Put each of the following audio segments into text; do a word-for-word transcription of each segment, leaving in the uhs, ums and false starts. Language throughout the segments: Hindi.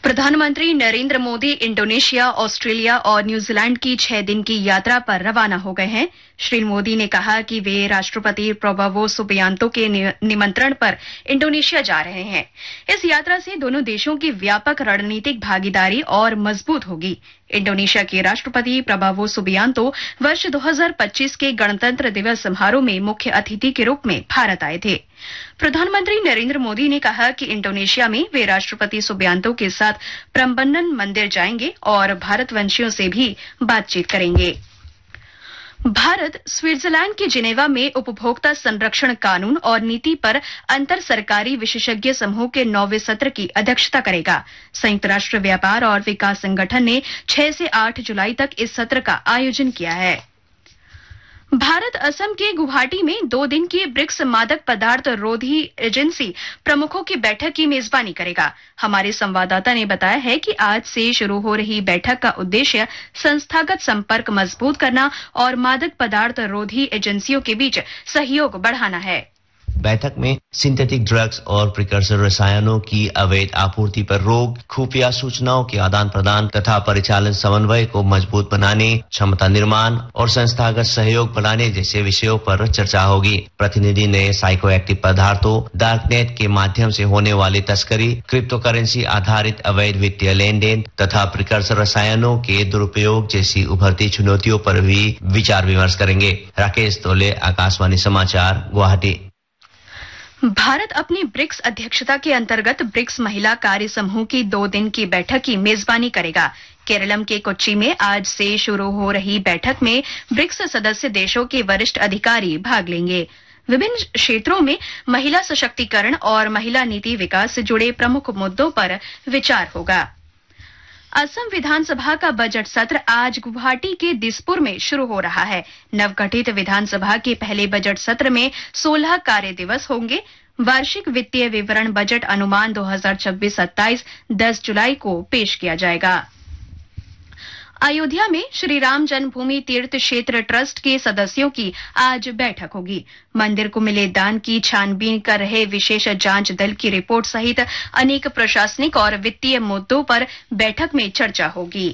प्रधानमंत्री नरेंद्र मोदी इंडोनेशिया, ऑस्ट्रेलिया और न्यूजीलैंड की छह दिन की यात्रा पर रवाना हो गए हैं। श्री मोदी ने कहा कि वे राष्ट्रपति प्रबोवो सुबियांतो के निमंत्रण पर इंडोनेशिया जा रहे हैं। इस यात्रा से दोनों देशों की व्यापक रणनीतिक भागीदारी और मजबूत होगी। इंडोनेशिया के राष्ट्रपति प्रबोवो सुबियांतो वर्ष दो हज़ार पच्चीस के गणतंत्र दिवस समारोह में मुख्य अतिथि के रूप में भारत आए थे। प्रधानमंत्री नरेंद्र मोदी ने कहा कि इंडोनेशिया में वे राष्ट्रपति सुबियांतो के साथ प्रम्बनन मंदिर जाएंगे और भारतवंशियों से भी बातचीत करेंगे। भारत स्विट्जरलैंड के जिनेवा में उपभोक्ता संरक्षण कानून और नीति पर अंतर सरकारी विशेषज्ञ समूह के नौवें सत्र की अध्यक्षता करेगा। संयुक्त राष्ट्र व्यापार और विकास संगठन ने छह से आठ जुलाई तक इस सत्र का आयोजन किया है। भारत असम के गुवाहाटी में दो दिन की ब्रिक्स मादक पदार्थ रोधी एजेंसी प्रमुखों की बैठक की मेजबानी करेगा। हमारे संवाददाता ने बताया है कि आज से शुरू हो रही बैठक का उद्देश्य संस्थागत संपर्क मजबूत करना और मादक पदार्थ रोधी एजेंसियों के बीच सहयोग बढ़ाना है। बैठक में सिंथेटिक ड्रग्स और प्रिकर्सर रसायनों की अवैध आपूर्ति पर रोक, खुफिया सूचनाओं के आदान प्रदान तथा परिचालन समन्वय को मजबूत बनाने, क्षमता निर्माण और संस्थागत सहयोग बढ़ाने जैसे विषयों पर चर्चा होगी। प्रतिनिधि ने साइको एक्टिव पदार्थों, डार्कनेट के माध्यम से होने वाली तस्करी, क्रिप्टो करेंसी आधारित अवैध वित्तीय लेन देन तथा प्रिकर्सर रसायनों के दुरुपयोग जैसी उभरती चुनौतियों पर भी विचार विमर्श करेंगे। राकेश तोले, आकाशवाणी समाचार, गुवाहाटी। भारत अपनी ब्रिक्स अध्यक्षता के अंतर्गत ब्रिक्स महिला कार्य समूह की दो दिन की बैठक की मेजबानी करेगा। केरलम के कोच्चि में आज से शुरू हो रही बैठक में ब्रिक्स सदस्य देशों के वरिष्ठ अधिकारी भाग लेंगे। विभिन्न क्षेत्रों में महिला सशक्तिकरण और महिला नीति विकास से जुड़े प्रमुख मुद्दों पर विचार होगा। असम विधानसभा का बजट सत्र आज गुवाहाटी के दिसपुर में शुरू हो रहा है। नवगठित विधानसभा के पहले बजट सत्र में सोलह कार्य दिवस होंगे। वार्षिक वित्तीय विवरण बजट अनुमान दो हज़ार छब्बीस सत्ताईस दस जुलाई को पेश किया जाएगा। अयोध्या में श्री राम जन्मभूमि तीर्थ क्षेत्र ट्रस्ट के सदस्यों की आज बैठक होगी। मंदिर को मिले दान की छानबीन कर रहे विशेष जांच दल की रिपोर्ट सहित अनेक प्रशासनिक और वित्तीय मुद्दों पर बैठक में चर्चा होगी।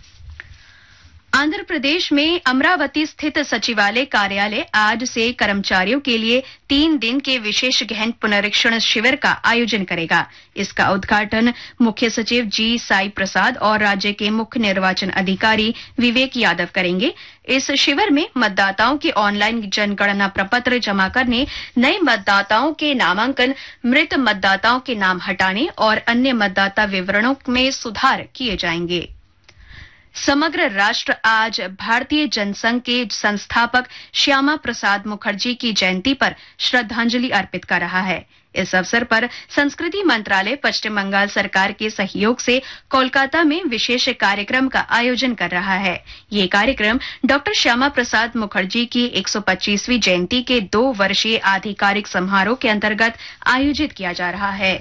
आंध्र प्रदेश में अमरावती स्थित सचिवालय कार्यालय आज से कर्मचारियों के लिए तीन दिन के विशेष गहन पुनरीक्षण शिविर का आयोजन करेगा। इसका उद्घाटन मुख्य सचिव जी साई प्रसाद और राज्य के मुख्य निर्वाचन अधिकारी विवेक यादव करेंगे। इस शिविर में मतदाताओं के ऑनलाइन जनगणना प्रपत्र जमा करने, नए मतदाताओं के नामांकन, मृत मतदाताओं के नाम हटाने और अन्य मतदाता विवरणों में सुधार किए जाएंगे। समग्र राष्ट्र आज भारतीय जनसंघ के संस्थापक श्यामा प्रसाद मुखर्जी की जयंती पर श्रद्धांजलि अर्पित कर रहा है। इस अवसर पर संस्कृति मंत्रालय पश्चिम बंगाल सरकार के सहयोग से कोलकाता में विशेष कार्यक्रम का आयोजन कर रहा है। ये कार्यक्रम डॉक्टर श्यामा प्रसाद मुखर्जी की एक सौ पच्चीसवीं जयंती के दो वर्षीय आधिकारिक समारोह के अंतर्गत आयोजित किया जा रहा है।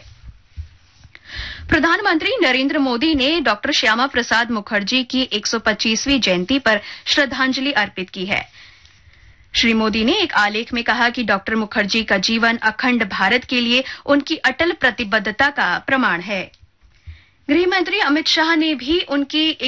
प्रधानमंत्री नरेंद्र मोदी ने डॉक्टर श्यामा प्रसाद मुखर्जी की एक सौ पच्चीसवीं जयंती पर श्रद्धांजलि अर्पित की है। श्री मोदी ने एक आलेख में कहा कि डॉक्टर मुखर्जी का जीवन अखंड भारत के लिए उनकी अटल प्रतिबद्धता का प्रमाण है। गृह मंत्री अमित शाह ने भी उनकी